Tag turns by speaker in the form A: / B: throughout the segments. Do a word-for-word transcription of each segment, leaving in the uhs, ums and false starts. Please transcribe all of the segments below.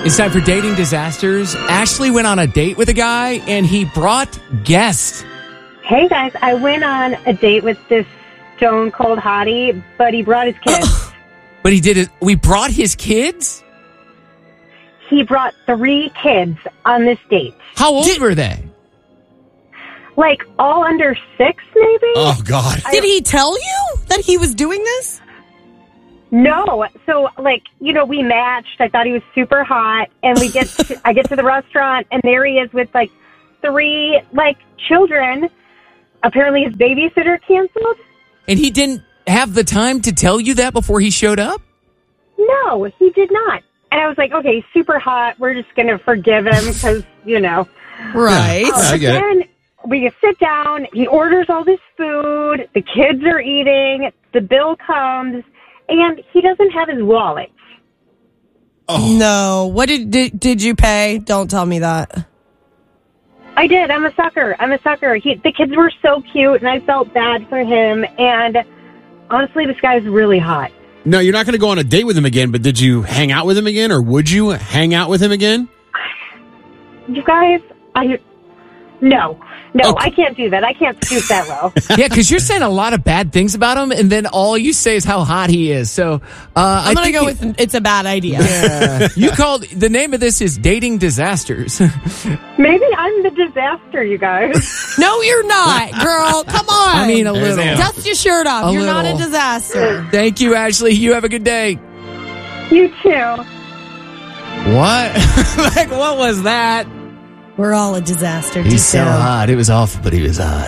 A: It's time for Dating Disasters. Ashley went on a date with a guy, and he brought guests.
B: Hey, guys. I went on a date with this stone cold hottie, but he brought his kids.
A: But he did it. We brought his kids?
B: He brought three kids on this date.
A: How old did, were they?
B: Like, all under six, maybe?
C: Oh, God.
D: Did he tell you that he was doing this?
B: No. So, like, you know, we matched. I thought he was super hot. And we get to, I get to the restaurant, and there he is with, like, three, like, children. Apparently his babysitter canceled.
A: And he didn't have the time to tell you that before he showed up?
B: No, he did not. And I was like, okay, super hot. We're just going to forgive him because, you know.
D: Right.
B: Uh,
C: I get
B: then
C: it.
B: we sit down. He orders all this food. The kids are eating. The bill comes. And he doesn't have his wallet.
D: Oh. No. What did, did did you pay? Don't tell me that.
B: I did. I'm a sucker. I'm a sucker. He, the kids were so cute, and I felt bad for him. And honestly, this guy's really hot.
C: No, you're not going to go on a date with him again, but did you hang out with him again, or would you hang out with him again?
B: You guys, I... No. No,
C: Okay.
B: I can't do that. I can't stoop that low.
A: Yeah, because you're saying a lot of bad things about him, and then all you say is how hot he is. So uh,
D: I'm
A: I
D: going to
A: think
D: go
A: you,
D: with it's a bad idea.
A: Yeah. You called, the name of this is Dating Disasters.
B: Maybe I'm the disaster, you guys.
D: No, you're not, girl. Come on.
A: I mean, a
C: There's
A: little.
C: Anna.
D: Dust your shirt off.
A: A
D: You're not a
A: little.
D: disaster.
A: Thank you, Ashley. You have a good day.
B: You too.
A: What? Like, what was that?
D: We're all a disaster.
A: He's
D: deep
A: so
D: down.
A: hot. It was awful, but he was hot.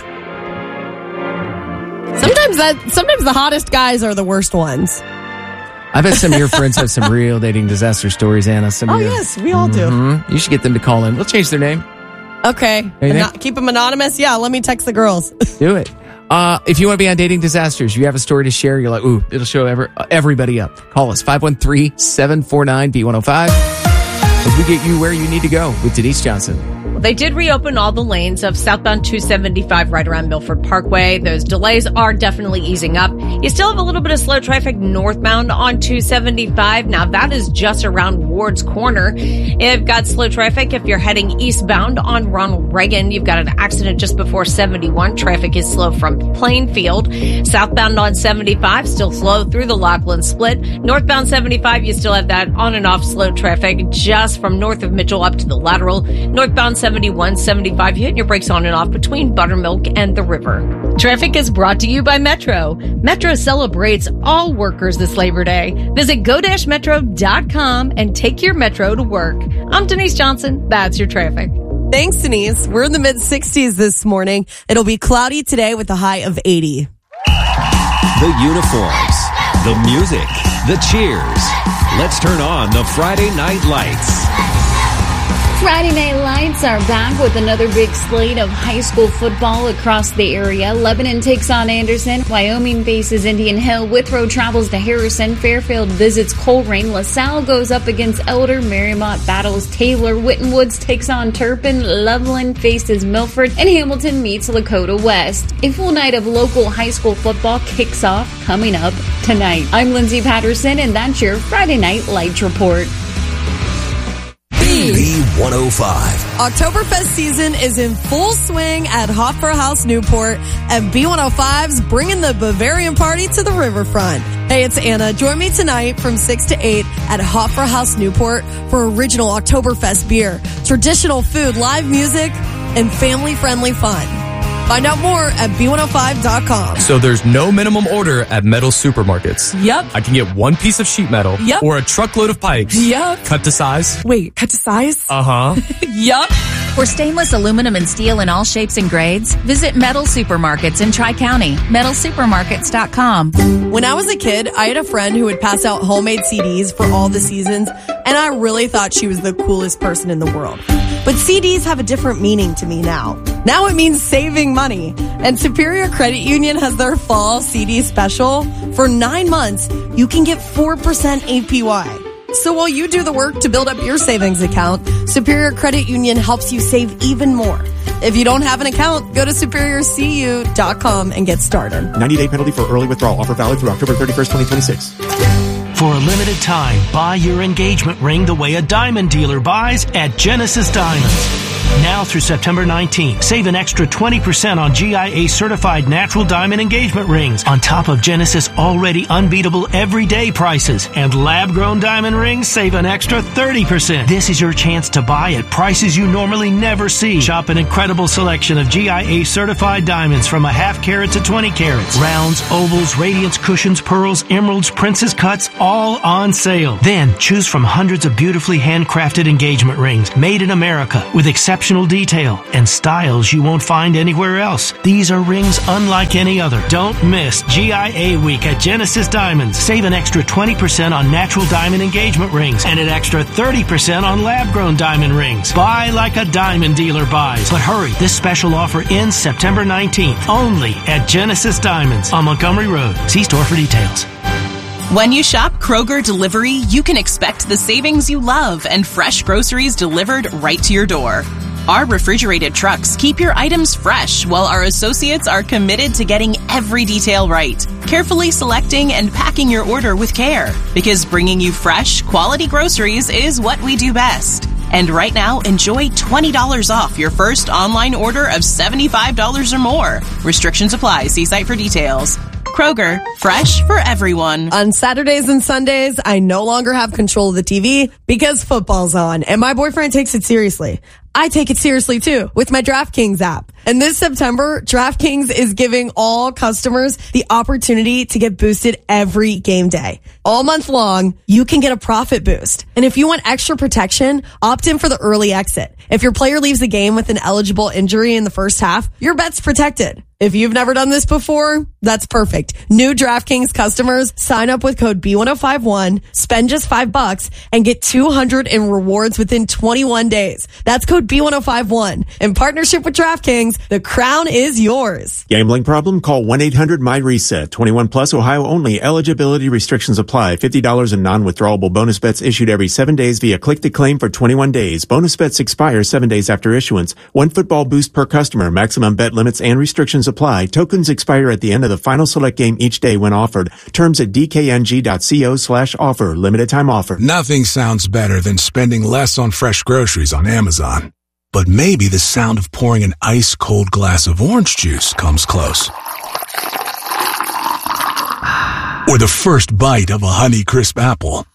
D: Sometimes that. Sometimes the hottest guys are the worst ones.
A: I bet some of your friends have some real dating disaster stories, Anna. Some
D: Oh
A: of your,
D: yes, we all do.
A: Mhm. You should get them to call in. We'll change their name.
D: Okay,
A: Anything?
D: Ano- keep them anonymous. Yeah, let me text the girls.
A: Do it. Uh, if you want to be on Dating Disasters, you have a story to share, you're like, ooh, it'll show ever, uh, everybody up. Call us, five one three, seven four nine, B one oh five. As we get you where you need to go with Denise Johnson.
E: They did reopen all the lanes of southbound two seventy-five right around Milford Parkway. Those delays are definitely easing up. You still have a little bit of slow traffic northbound on two seventy-five. Now that is just around Ward's Corner. You've got slow traffic if you're heading eastbound on Ronald Reagan. You've got an accident just before seventy-one. Traffic is slow from Plainfield. Southbound on seventy-five, still slow through the Laughlin Split. Northbound seventy-five, you still have that on and off slow traffic just from north of Mitchell up to the Lateral. Northbound seventy-one, seventy-five, you hit your brakes on and off between Buttermilk and the river. Traffic is brought to you by Metro. Metro celebrates all workers this Labor Day. Visit go dash metro dot com and take your Metro to work. I'm Denise Johnson. That's your traffic.
D: Thanks, Denise. We're in the mid sixties this morning. It'll be cloudy today with a high of eighty.
F: The uniforms, the music, the cheers. Let's turn on the Friday Night Lights.
G: Friday Night Lights are back with another big slate of high school football across the area. Lebanon takes on Anderson. Wyoming faces Indian Hill. Withrow travels to Harrison. Fairfield visits Colerain. LaSalle goes up against Elder. Marymount battles Taylor. Winton Woods takes on Turpin. Loveland faces Milford. And Hamilton meets Lakota West. A full night of local high school football kicks off coming up tonight. I'm Lindsay Patterson, and that's your Friday Night Lights report.
F: B one oh five.
D: Oktoberfest season is in full swing at Hofbrauhaus Newport, and B one oh five's bringing the Bavarian party to the riverfront. Hey, it's Anna. Join me tonight from six to eight at Hofbrauhaus Newport for original Oktoberfest beer, traditional food, live music, and family-friendly fun. Find out more at B one oh five dot com.
H: So there's no minimum order at metal supermarkets.
D: Yep.
H: I can get one piece of sheet metal.
D: Yep.
H: Or a truckload of pipes.
D: Yep.
H: Cut to size.
D: Wait, cut to size?
H: Uh-huh.
D: Yup.
I: For stainless aluminum and steel in all shapes and grades, visit Metal Supermarkets in Tri-County. metal supermarkets dot com.
D: When I was a kid, I had a friend who would pass out homemade C Ds for all the seasons, and I really thought she was the coolest person in the world. But C Ds have a different meaning to me now. Now it means saving money. And Superior Credit Union has their fall C D special. For nine months, you can get four percent A P Y. So while you do the work to build up your savings account, Superior Credit Union helps you save even more. If you don't have an account, go to superior c u dot com and get started.
J: ninety day penalty for early withdrawal. Offer valid through October thirty-first, twenty twenty-six. For a limited time, buy your engagement ring the way a diamond dealer buys at Genesis Diamonds. Now through September nineteenth, save an extra twenty percent on G I A certified natural diamond engagement rings on top of Genesis already unbeatable everyday prices. And lab-grown diamond rings save an extra thirty percent. This is your chance to buy at prices you normally never see. Shop an incredible selection of G I A certified diamonds from a half carat to twenty carats. Rounds, ovals, radiance, cushions, pearls, emeralds, princess cuts, all on sale. Then choose from hundreds of beautifully handcrafted engagement rings made in America with exceptional detail and styles you won't find anywhere else. These are rings unlike any other. Don't miss G I A Week at Genesis Diamonds. Save an extra twenty percent on natural diamond engagement rings and an extra thirty percent on lab-grown diamond rings. Buy like a diamond dealer buys. But hurry, this special offer ends September nineteenth only at Genesis Diamonds on Montgomery Road. See store for details.
K: When you shop Kroger Delivery, you can expect the savings you love and fresh groceries delivered right to your door. Our refrigerated trucks keep your items fresh while our associates are committed to getting every detail right, carefully selecting and packing your order with care. Because bringing you fresh, quality groceries is what we do best. And right now, enjoy twenty dollars off your first online order of seventy-five dollars or more. Restrictions apply. See site for details. Kroger, fresh for everyone.
D: On Saturdays and Sundays, I no longer have control of the T V because football's on, and my boyfriend takes it seriously. I take it seriously too with my DraftKings app. And this September, DraftKings is giving all customers the opportunity to get boosted every game day. All month long, you can get a profit boost. And if you want extra protection, opt in for the early exit. If your player leaves the game with an eligible injury in the first half, your bet's protected. If you've never done this before, that's perfect. New DraftKings customers sign up with code B one oh five one, spend just five bucks, and get two hundred in rewards within twenty-one days. That's code B one oh five one. In partnership with DraftKings, the crown is yours.
L: Gambling problem? Call one eight hundred my reset. twenty-one plus, Ohio only. Eligibility restrictions apply. fifty dollars in non-withdrawable bonus bets issued every seven days via click to claim for twenty-one days. Bonus bets expire seven days after issuance. One football boost per customer. Maximum bet limits and restrictions apply. Tokens expire at the end of the final select game each day when offered. Terms at dkng.co slash offer. Limited time offer.
M: Nothing sounds better than spending less on fresh groceries on Amazon. But maybe the sound of pouring an ice-cold glass of orange juice comes close. Or the first bite of a Honeycrisp apple.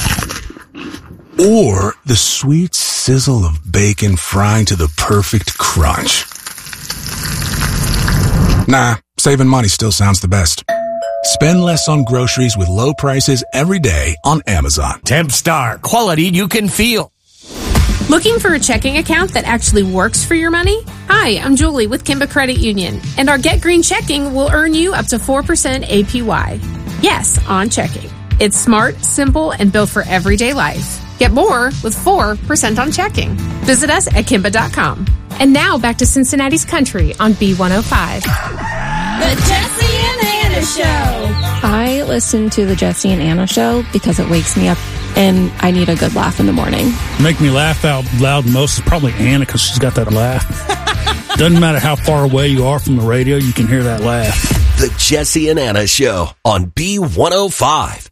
M: Or the sweet sizzle of bacon frying to the perfect crunch. Nah, saving money still sounds the best. Spend less on groceries with low prices every day on Amazon.
N: Tempstar, quality you can feel.
O: Looking for a checking account that actually works for your money? Hi, I'm Julie with Kimba Credit Union, and our Get Green checking will earn you up to four percent A P Y. Yes, on checking. It's smart, simple, and built for everyday life. Get more with four percent on checking. Visit us at Kimba dot com. And now back to Cincinnati's Country on B one oh five.
P: The Jesse and Anna Show.
Q: I listen to the Jesse and Anna Show because it wakes me up and I need a good laugh in the morning.
R: Make me laugh out loud most is probably Anna because she's got that laugh. Doesn't matter how far away you are from the radio, you can hear that laugh.
F: The Jesse and Anna Show on B one oh five.